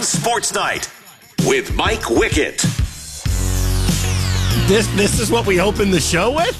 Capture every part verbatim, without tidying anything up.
Sports Night with Mike Wickett. This this is what we open the show with?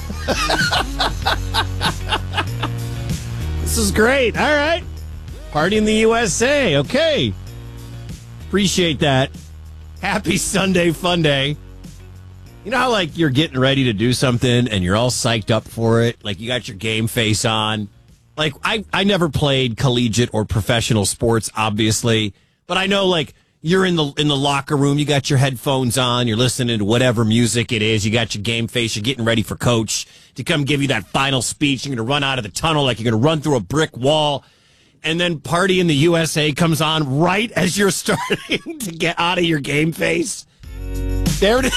This is great. All right. Party in the U S A. Okay. Appreciate that. Happy Sunday fun day. You know how, like, you're getting ready to do something and you're all psyched up for it? Like, you got your game face on. Like, I, I never played collegiate or professional sports, obviously. But I know, like, you're in the in the locker room, you got your headphones on, you're listening to whatever music it is, you got your game face, you're getting ready for coach to come give you that final speech. You're going to run out of the tunnel like you're going to run through a brick wall. And then Party in the U S A comes on right as you're starting to get out of your game face. There it is.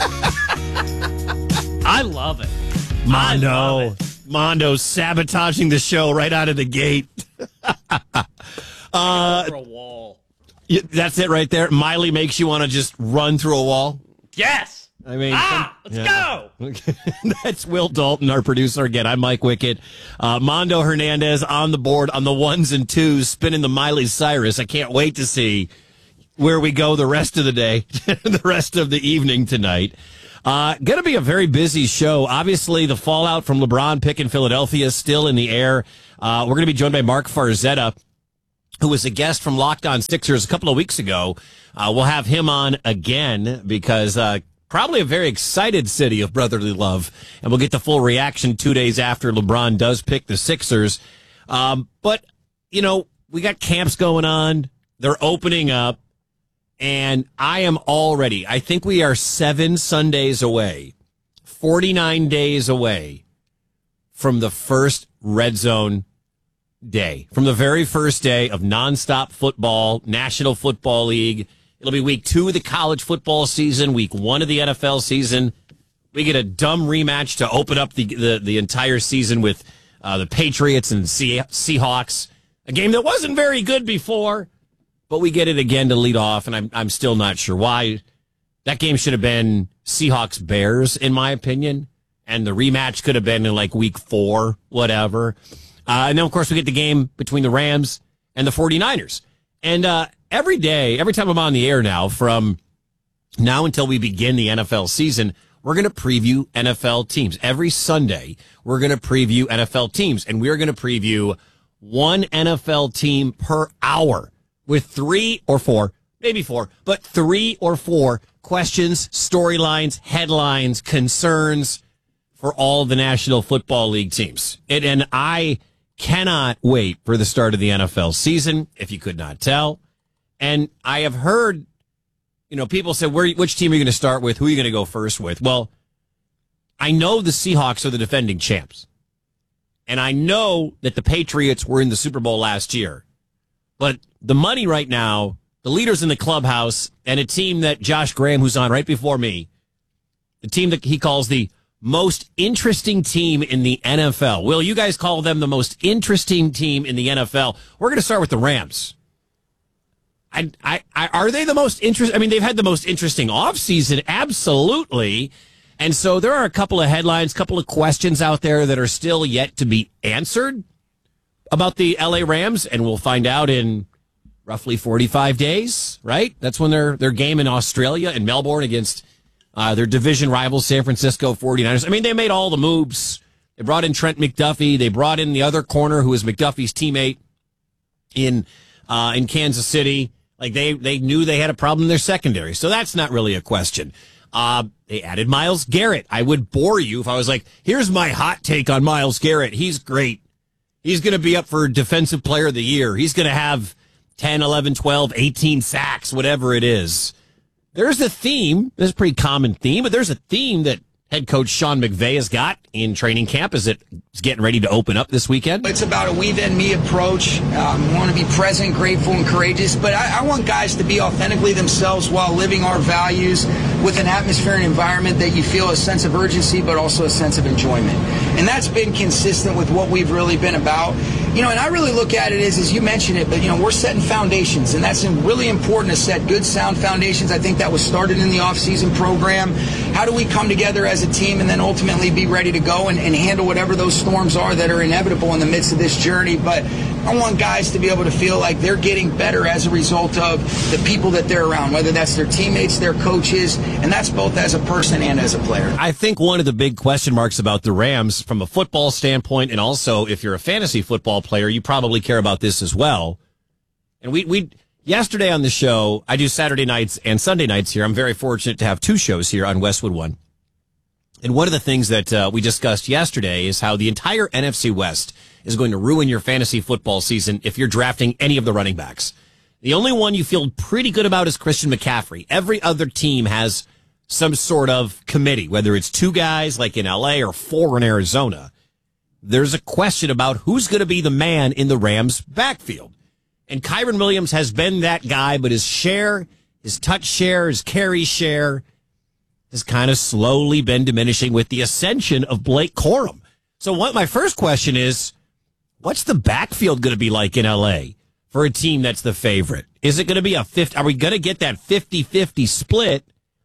I love it. Mondo. Love it. Mondo sabotaging the show right out of the gate. uh, For a wall. Yeah, that's it right there. Miley makes you want to just run through a wall. Yes. I mean, ah, some, let's yeah. go. That's Will Dalton, our producer. Again, I'm Mike Wickett. Uh, Mondo Hernandez on the board on the ones and twos, spinning the Miley Cyrus. I can't wait to see where we go the rest of the day, the rest of the evening tonight. Uh, going to be a very busy show. Obviously, the fallout from LeBron picking Philadelphia is still in the air. Uh, we're going to be joined by Mark Farzetta, who was a guest from Locked On Sixers a couple of weeks ago. Uh, we'll have him on again because uh, probably a very excited city of brotherly love. And we'll get the full reaction two days after LeBron does pick the Sixers. Um, but, you know, we got camps going on. They're opening up. And I am already, I think we are seven Sundays away, forty-nine days away from the first Red Zone day, from the very first day of nonstop football, National Football League. It'll be week two of the college football season, week one of the N F L season. We get a dumb rematch to open up the the, the entire season with uh, the Patriots and Se- Seahawks, a game that wasn't very good before, but we get it again to lead off, and I'm I'm still not sure why. That game should have been Seahawks Bears, in my opinion, and the rematch could have been in like week four, whatever. Uh, and then, of course, we get the game between the Rams and the 49ers. And uh, every day, every time I'm on the air now, from now until we begin the N F L season, we're going to preview N F L teams. Every Sunday, we're going to preview N F L teams. And we're going to preview one N F L team per hour with three or four, maybe four, but three or four questions, storylines, headlines, concerns for all the National Football League teams. And, and I cannot wait for the start of the N F L season, if you could not tell. And I have heard, you know, people say, where, which team are you going to start with? Who are you going to go first with? Well, I know the Seahawks are the defending champs. And I know that the Patriots were in the Super Bowl last year. But the money right now, the leaders in the clubhouse, and a team that Josh Graham, who's on right before me, the team that he calls the most interesting team in the N F L. Will, you guys call them the most interesting team in the N F L. We're going to start with the Rams. I, I, I, are they the most interesting? I mean, they've had the most interesting offseason, absolutely. And so there are a couple of headlines, couple of questions out there that are still yet to be answered about the L A Rams, and we'll find out in roughly forty-five days, right? That's when their their game in Australia, in Melbourne, against uh, their division rival, San Francisco 49ers. I mean, they made all the moves. They brought in Trent McDuffie. They brought in the other corner, who was McDuffie's teammate in uh, in Kansas City. Like, they, they knew they had a problem in their secondary, so that's not really a question. Uh, they added Myles Garrett. I would bore you if I was like, here's my hot take on Myles Garrett. He's great. He's going to be up for Defensive Player of the Year. He's going to have ten, eleven, twelve, eighteen sacks, whatever it is. There's a theme. There's a pretty common theme, but there's a theme that head coach Sean McVay has got in training camp as it's getting ready to open up this weekend. It's about a we then me approach. Um, want to be present, grateful, and courageous. But I, I want guys to be authentically themselves while living our values with an atmosphere and environment that you feel a sense of urgency, but also a sense of enjoyment. And that's been consistent with what we've really been about. You know, and I really look at it as, as you mentioned it, but, you know, we're setting foundations, and that's really important to set good, sound foundations. I think that was started in the off-season program. How do we come together as a team and then ultimately be ready to go and, and handle whatever those storms are that are inevitable in the midst of this journey? But I want guys to be able to feel like they're getting better as a result of the people that they're around, whether that's their teammates, their coaches, and that's both as a person and as a player. I think one of the big question marks about the Rams from a football standpoint, and also if you're a fantasy football player, you probably care about this as well. And we, we, yesterday on the show, I do Saturday nights and Sunday nights here. I'm very fortunate to have two shows here on Westwood One. And one of the things that uh, we discussed yesterday is how the entire N F C West is going to ruin your fantasy football season if you're drafting any of the running backs. The only one you feel pretty good about is Christian McCaffrey. Every other team has some sort of committee, whether it's two guys like in L A or four in Arizona. There's a question about who's going to be the man in the Rams backfield. And Kyren Williams has been that guy, but his share, his touch share, his carry share has kind of slowly been diminishing with the ascension of Blake Corum. So what my first question is, what's the backfield going to be like in L A for a team that's the favorite? Is it going to be a fifty? Are we going to get that fifty-fifty split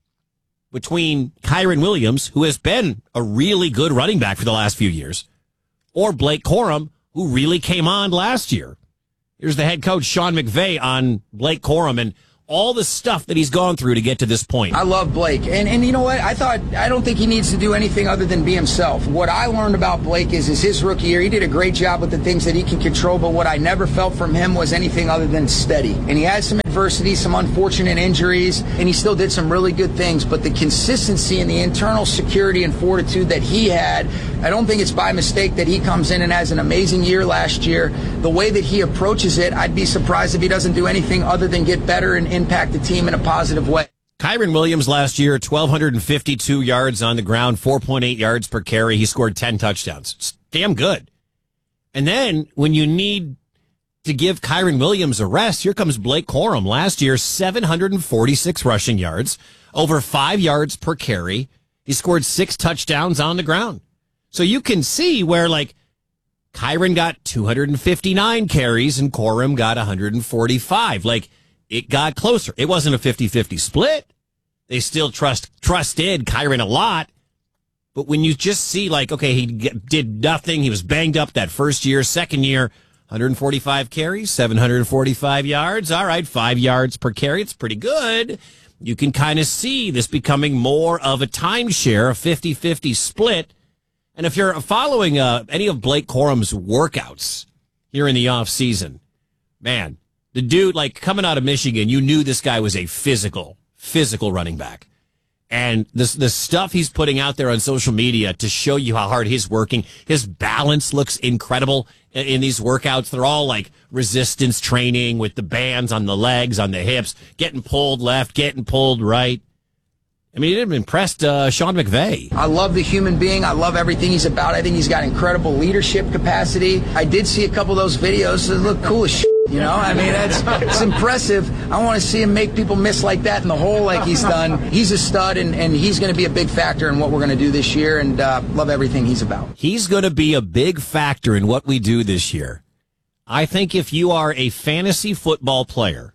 between Kyren Williams, who has been a really good running back for the last few years, or Blake Corum, who really came on last year? Here's the head coach, Sean McVay, on Blake Corum and all the stuff that he's gone through to get to this point. I love Blake. And and you know what? I thought, I don't think he needs to do anything other than be himself. What I learned about Blake is, is his rookie year, he did a great job with the things that he can control, but what I never felt from him was anything other than steady. And he had some adversity, some unfortunate injuries, and he still did some really good things. But the consistency and the internal security and fortitude that he had, I don't think it's by mistake that he comes in and has an amazing year last year. The way that he approaches it, I'd be surprised if he doesn't do anything other than get better and impact the team in a positive way. Kyren Williams last year, one thousand two hundred fifty-two yards on the ground, four point eight yards per carry. He scored ten touchdowns. It's damn good. And then when you need to give Kyren Williams a rest, here comes Blake Corum. Last year, seven hundred forty-six rushing yards, over five yards per carry. He scored six touchdowns on the ground. So you can see where, like, Kyren got two hundred fifty-nine carries and Corum got one hundred forty-five. Like, it got closer. It wasn't a fifty-fifty split. They still trust trusted Kyren a lot. But when you just see, like, okay, he did nothing. He was banged up that first year. Second year, one hundred forty-five carries, seven hundred forty-five yards. All right, five yards per carry. It's pretty good. You can kind of see this becoming more of a timeshare, a fifty-fifty split. And if you're following uh, any of Blake Corum's workouts here in the offseason, man, the dude, like, coming out of Michigan, you knew this guy was a physical, physical running back. And this, the stuff he's putting out there on social media to show you how hard he's working, his balance looks incredible in, in these workouts. They're all like resistance training with the bands on the legs, on the hips, getting pulled left, getting pulled right. I mean, it impressed uh, Sean McVay. I love the human being. I love everything he's about. I think he's got incredible leadership capacity. I did see a couple of those videos that look cool as shit. You know, I mean, that's it's impressive. I want to see him make people miss like that in the hole like he's done. He's a stud, and, and he's going to be a big factor in what we're going to do this year, and uh, love everything he's about. He's going to be a big factor in what we do this year. I think if you are a fantasy football player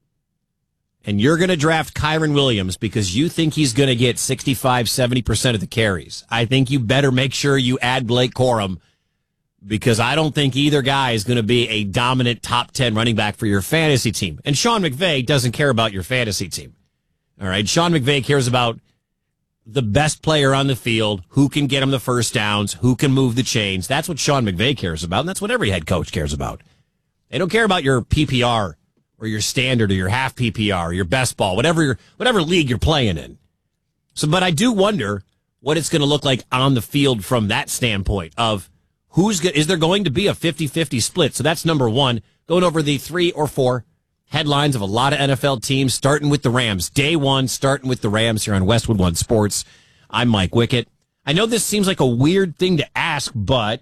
and you're going to draft Kyren Williams because you think he's going to get sixty-five, seventy percent of the carries, I think you better make sure you add Blake Corum, because I don't think either guy is going to be a dominant top ten running back for your fantasy team. And Sean McVay doesn't care about your fantasy team. All right. Sean McVay cares about the best player on the field, who can get him the first downs, who can move the chains. That's what Sean McVay cares about, and that's what every head coach cares about. They don't care about your P P R or your standard or your half P P R or your best ball, whatever your, whatever league you're playing in. So, but I do wonder what it's going to look like on the field from that standpoint of who's go- is there going to be a fifty-fifty split? So that's number one. Going over the three or four headlines of a lot of N F L teams, starting with the Rams. Day one, starting with the Rams here on Westwood One Sports. I'm Mike Wickett. I know this seems like a weird thing to ask, but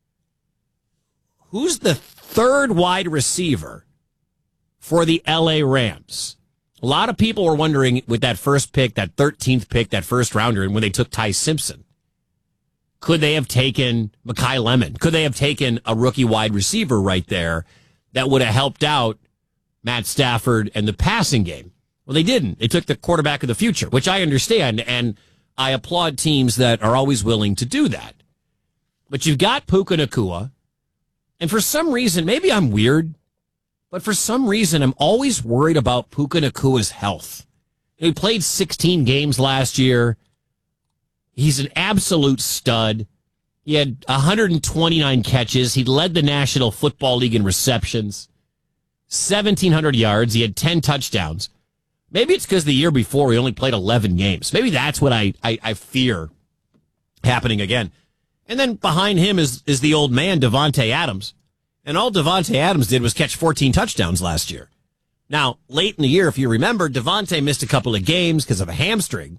who's the third wide receiver for the L A Rams? A lot of people were wondering with that first pick, that thirteenth pick, that first rounder, and when they took Ty Simpson, could they have taken Mekhi Lemon? Could they have taken a rookie wide receiver right there that would have helped out Matt Stafford and the passing game? Well, they didn't. They took the quarterback of the future, which I understand, and I applaud teams that are always willing to do that. But you've got Puka Nacua, And for some reason, maybe I'm weird, but for some reason, I'm always worried about Puka Nacua's health. He played sixteen games last year. He's an absolute stud. He had one hundred twenty-nine catches. He led the National Football League in receptions, seventeen hundred yards. He had ten touchdowns. Maybe it's because the year before he only played eleven games. Maybe that's what I, I, I fear happening again. And then behind him is, is the old man, Davante Adams. And all Davante Adams did was catch fourteen touchdowns last year. Now, late in the year, if you remember, Davante missed a couple of games because of a hamstring.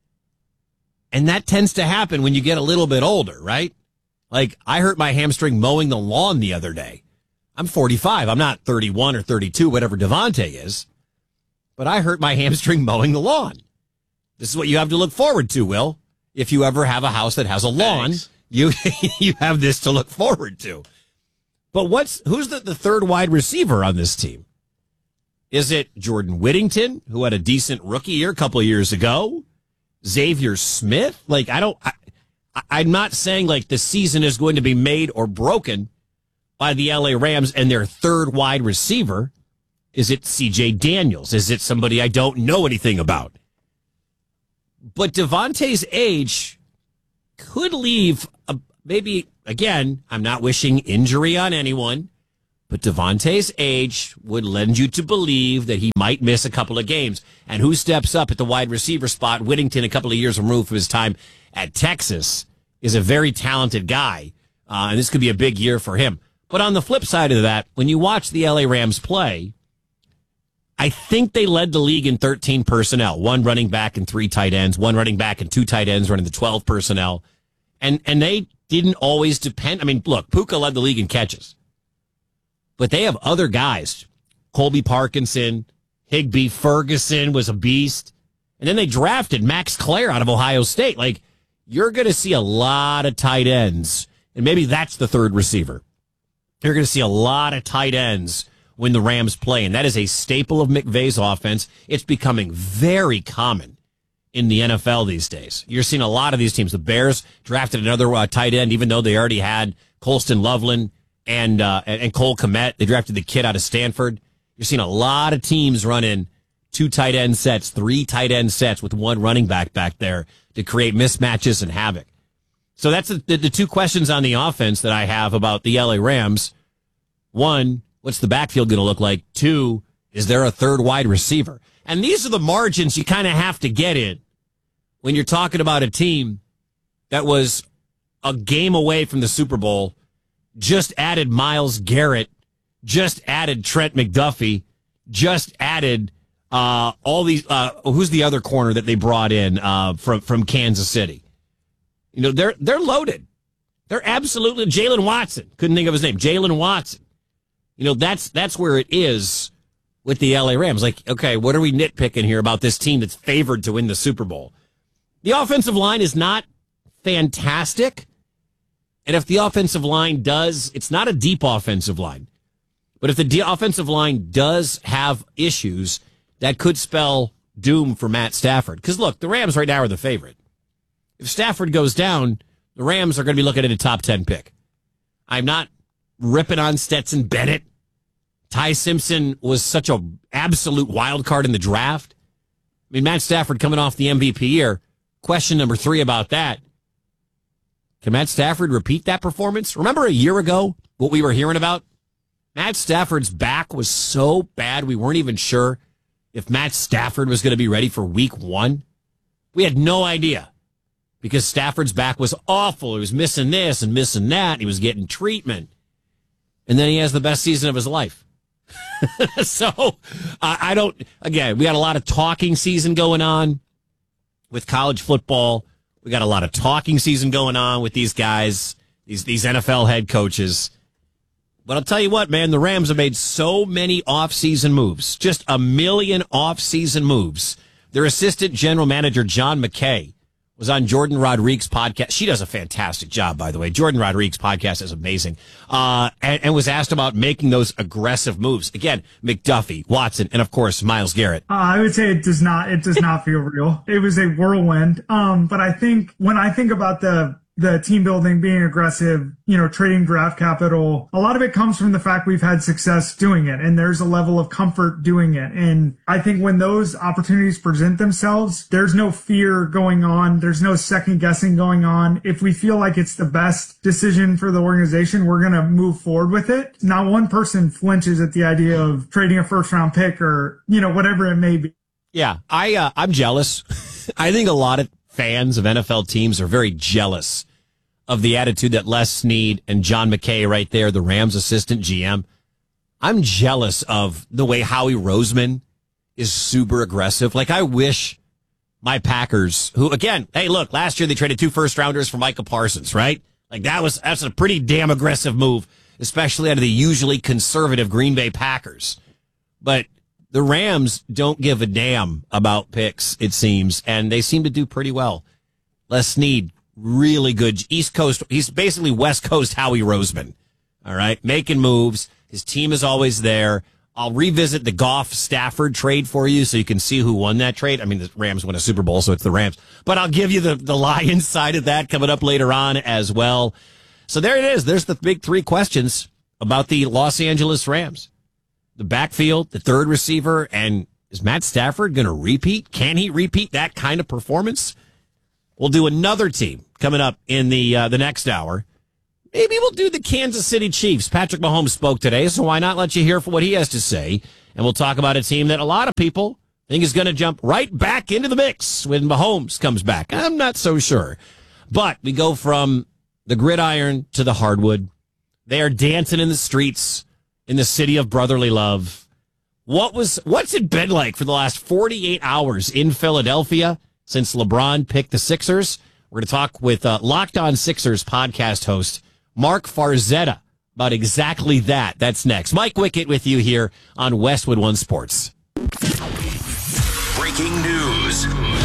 And that tends to happen when you get a little bit older, right? Like, I hurt my hamstring mowing the lawn the other day. I'm forty-five. I'm not thirty-one or thirty-two, whatever Davante is. But I hurt my hamstring mowing the lawn. This is what you have to look forward to, Will. If you ever have a house that has a lawn, Thanks. you you have this to look forward to. But what's who's the, the third wide receiver on this team? Is it Jordan Whittington, who had a decent rookie year a couple of years ago? Xavier Smith? Like, I don't, I, I'm not saying like the season is going to be made or broken by the L A Rams and their third wide receiver. Is it C J Daniels? Is it somebody I don't know anything about? But Davante's age could leave a, maybe, again, I'm not wishing injury on anyone, but Davante's age would lend you to believe that he might miss a couple of games. And who steps up at the wide receiver spot? Whittington, a couple of years removed from his time at Texas, is a very talented guy. Uh, and this could be a big year for him. But on the flip side of that, when you watch the L A Rams play, I think they led the league in thirteen personnel, one running back and three tight ends, one running back and two tight ends running the twelve personnel. And and they didn't always depend. I mean, look, Puka led the league in catches. But they have other guys. Colby Parkinson, Higbee Ferguson was a beast. And then they drafted Max Clare out of Ohio State. Like, you're going to see a lot of tight ends. And maybe that's the third receiver. You're going to see a lot of tight ends when the Rams play. And that is a staple of McVay's offense. It's becoming very common in the N F L these days. You're seeing a lot of these teams. The Bears drafted another uh, tight end, even though they already had Colston Loveland and, uh, and and Cole Kmet. They drafted the kid out of Stanford. You're seeing a lot of teams running two tight end sets, three tight end sets with one running back back there to create mismatches and havoc. So that's the, the, the two questions on the offense that I have about the L A Rams. One, what's the backfield going to look like? Two, is there a third wide receiver? And these are the margins you kind of have to get in when you're talking about a team that was a game away from the Super Bowl, just added Myles Garrett, just added Trent McDuffie, just added uh, all these. Uh, who's the other corner that they brought in uh, from from Kansas City? You know, they're they're loaded. They're absolutely Jalen Watson. Couldn't think of his name. Jalen Watson. You know, that's that's where it is with the L A Rams. Like, okay, what are we nitpicking here about this team that's favored to win the Super Bowl? The offensive line is not fantastic. And if the offensive line does, it's not a deep offensive line. But if the de- offensive line does have issues, that could spell doom for Matt Stafford. Because, look, the Rams right now are the favorite. If Stafford goes down, the Rams are going to be looking at a top ten pick. I'm not ripping on Stetson Bennett. Ty Simpson was such an absolute wild card in the draft. I mean, Matt Stafford coming off the M V P year. Question number three about that. Can Matt Stafford repeat that performance? Remember a year ago what we were hearing about? Matt Stafford's back was so bad we weren't even sure if Matt Stafford was going to be ready for week one. We had no idea because Stafford's back was awful. He was missing this and missing that. And he was getting treatment. And then he has the best season of his life. so uh, I don't, again, we got a lot of talking season going on with college football. We got a lot of talking season going on with these guys, these these N F L head coaches. But I'll tell you what, man, the Rams have made so many off-season moves, just a million off-season moves. Their assistant general manager, John McKay, was on Jordan Rodriguez' podcast. She does a fantastic job, by the way. Jordan Rodriguez' podcast is amazing. Uh, and, and was asked about making those aggressive moves. Again, McDuffie, Watson, and of course, Myles Garrett. Uh, I would say it does not, it does not feel real. It was a whirlwind. Um, but I think when I think about the the team building, being aggressive, you know, trading draft capital, a lot of it comes from the fact we've had success doing it, and there's a level of comfort doing it. And I think when those opportunities present themselves, there's no fear going on. There's no second guessing going on. If we feel like it's the best decision for the organization, we're going to move forward with it. Not one person flinches at the idea of trading a first round pick or, you know, whatever it may be. Yeah, I, uh, I'm jealous. I think a lot of fans of N F L teams are very jealous of the attitude that Les Snead and John McKay right there, the Rams assistant G M. I'm jealous of the way Howie Roseman is super aggressive. Like, I wish my Packers, who, again, hey, look, last year they traded two first rounders for Micah Parsons, right? Like, that was, that's a pretty damn aggressive move, especially out of the usually conservative Green Bay Packers. But the Rams don't give a damn about picks, it seems, and they seem to do pretty well. Les Snead, really good East Coast. He's basically West Coast Howie Roseman. All right, making moves. His team is always there. I'll revisit the Goff Stafford trade for you so you can see who won that trade. I mean, the Rams won a Super Bowl, so it's the Rams. But I'll give you the, the Lions side of that coming up later on as well. So there it is. There's the big three questions about the Los Angeles Rams. The backfield, the third receiver, and is Matt Stafford going to repeat? Can he repeat that kind of performance? We'll do another team coming up in the uh, the next hour. Maybe we'll do the Kansas City Chiefs. Patrick Mahomes spoke today, so why not let you hear what he has to say? And we'll talk about a team that a lot of people think is going to jump right back into the mix when Mahomes comes back. I'm not so sure. But we go from the gridiron to the hardwood. They are dancing in the streets in the city of brotherly love. What was what's it been like for the last forty-eight hours in Philadelphia since LeBron picked the Sixers? We're going to talk with uh, Locked On Sixers podcast host Mark Farzetta about exactly that. That's next. Mike Wickett with you here on Westwood One Sports. Breaking news.